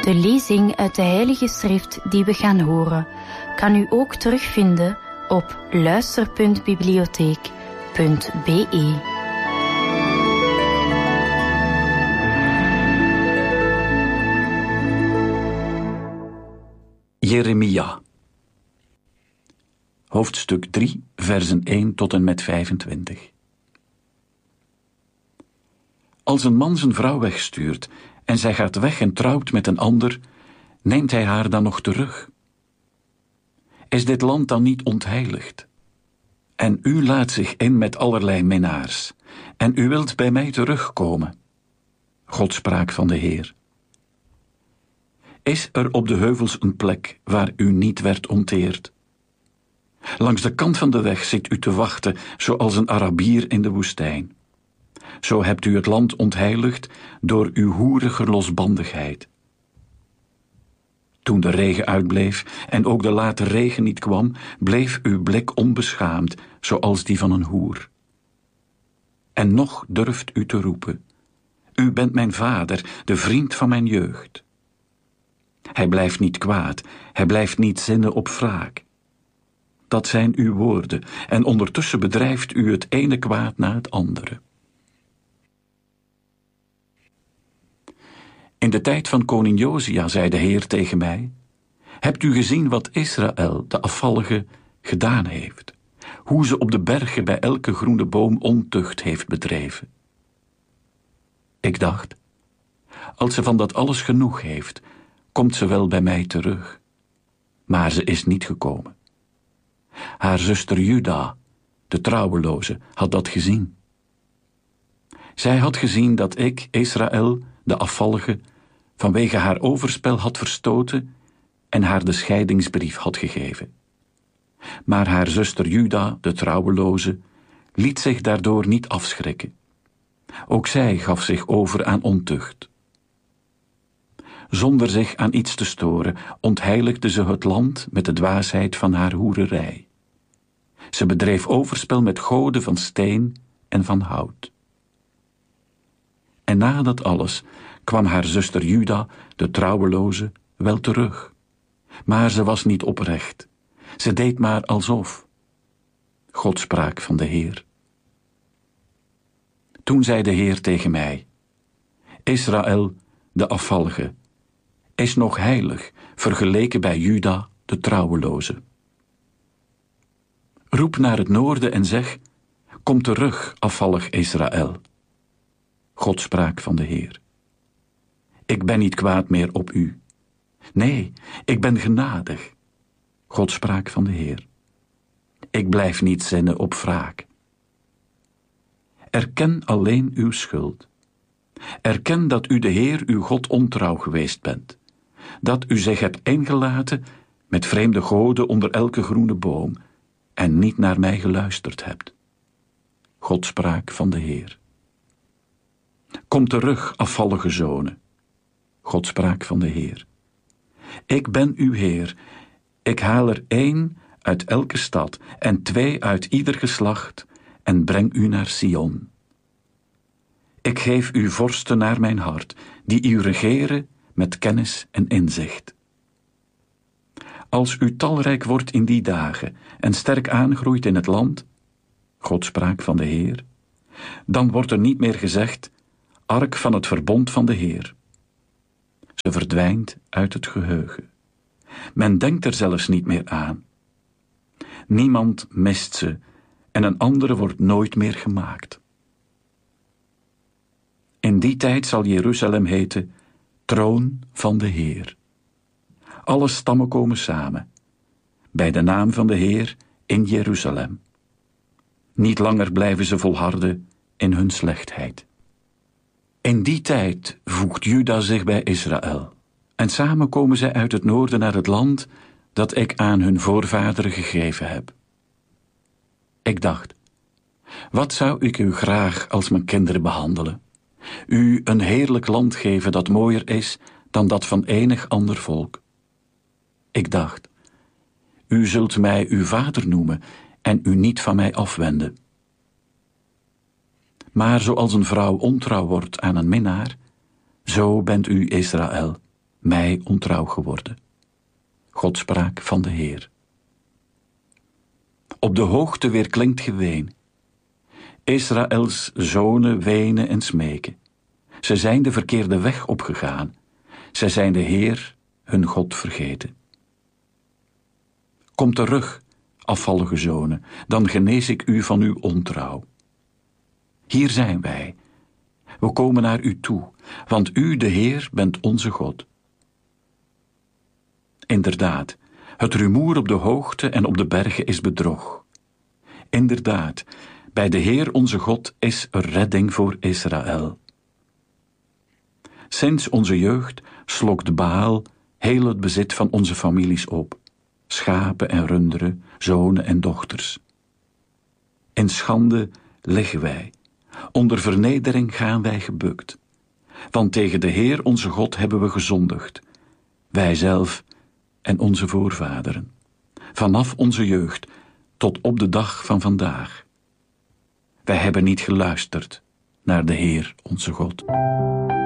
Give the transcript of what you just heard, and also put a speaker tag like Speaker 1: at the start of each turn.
Speaker 1: De lezing uit de Heilige Schrift die we gaan horen, kan u ook terugvinden op luister.bibliotheek.be.
Speaker 2: Jeremia. Hoofdstuk 3, versen 1 tot en met 25. Als een man zijn vrouw wegstuurt en zij gaat weg en trouwt met een ander, neemt hij haar dan nog terug? Is dit land dan niet ontheiligd? En u laat zich in met allerlei minnaars, en u wilt bij mij terugkomen. God sprak van de Heer. Is er op de heuvels een plek waar u niet werd onteerd? Langs de kant van de weg zit u te wachten, zoals een Arabier in de woestijn. Zo hebt u het land ontheiligd door uw hoerige losbandigheid. Toen de regen uitbleef en ook de late regen niet kwam, bleef uw blik onbeschaamd, zoals die van een hoer. En nog durft u te roepen: u bent mijn vader, de vriend van mijn jeugd. Hij blijft niet kwaad, hij blijft niet zinnen op wraak. Dat zijn uw woorden, en ondertussen bedrijft u het ene kwaad na het andere. In de tijd van koning Josia zei de Heer tegen mij: hebt u gezien wat Israël, de afvallige, gedaan heeft? Hoe ze op de bergen bij elke groene boom ontucht heeft bedreven? Ik dacht: als ze van dat alles genoeg heeft, komt ze wel bij mij terug. Maar ze is niet gekomen. Haar zuster Juda, de trouweloze, had dat gezien. Zij had gezien dat ik, Israël, de afvallige, vanwege haar overspel had verstoten en haar de scheidingsbrief had gegeven. Maar haar zuster Juda, de trouweloze, liet zich daardoor niet afschrikken. Ook zij gaf zich over aan ontucht. Zonder zich aan iets te storen, ontheiligde ze het land met de dwaasheid van haar hoererij. Ze bedreef overspel met goden van steen en van hout. En na dat alles kwam haar zuster Juda, de trouweloze, wel terug. Maar ze was niet oprecht. Ze deed maar alsof. God sprak van de Heer. Toen zei de Heer tegen mij: Israël, de afvallige, is nog heilig vergeleken bij Juda, de trouweloze. Roep naar het noorden en zeg: kom terug, afvallig Israël. God sprak van de Heer. Ik ben niet kwaad meer op u. Nee, ik ben genadig. God sprak van de Heer. Ik blijf niet zinnen op wraak. Erken alleen uw schuld. Erken dat u de Heer uw God ontrouw geweest bent. Dat u zich hebt ingelaten met vreemde goden onder elke groene boom en niet naar mij geluisterd hebt. God sprak van de Heer. Kom terug, afvallige zonen. God sprak van de Heer. Ik ben uw Heer. Ik haal er 1 uit elke stad en 2 uit ieder geslacht en breng u naar Sion. Ik geef u vorsten naar mijn hart, die u regeren met kennis en inzicht. Als u talrijk wordt in die dagen en sterk aangroeit in het land, God sprak van de Heer, dan wordt er niet meer gezegd: ark van het verbond van de Heer. Ze verdwijnt uit het geheugen. Men denkt er zelfs niet meer aan. Niemand mist ze en een andere wordt nooit meer gemaakt. In die tijd zal Jeruzalem heten troon van de Heer. Alle stammen komen samen, bij de naam van de Heer in Jeruzalem. Niet langer blijven ze volharden in hun slechtheid. In die tijd voegt Juda zich bij Israël, en samen komen zij uit het noorden naar het land dat ik aan hun voorvaderen gegeven heb. Ik dacht: wat zou ik u graag als mijn kinderen behandelen? U een heerlijk land geven dat mooier is dan dat van enig ander volk. Ik dacht: u zult mij uw vader noemen en u niet van mij afwenden. Maar zoals een vrouw ontrouw wordt aan een minnaar, zo bent u, Israël, mij ontrouw geworden. God sprak van de Heer. Op de hoogte weerklinkt geween. Israëls zonen wenen en smeken. Ze zijn de verkeerde weg opgegaan. Zij zijn de Heer, hun God, vergeten. Kom terug, afvallige zonen, dan genees ik u van uw ontrouw. Hier zijn wij. We komen naar u toe, want u, de Heer, bent onze God. Inderdaad, het rumoer op de hoogte en op de bergen is bedrog. Inderdaad, bij de Heer onze God is er redding voor Israël. Sinds onze jeugd slokt Baal heel het bezit van onze families op. Schapen en runderen, zonen en dochters. In schande liggen wij. Onder vernedering gaan wij gebukt. Want tegen de Heer onze God hebben we gezondigd. Wij zelf en onze voorvaderen. Vanaf onze jeugd tot op de dag van vandaag. Wij hebben niet geluisterd naar de Heer onze God.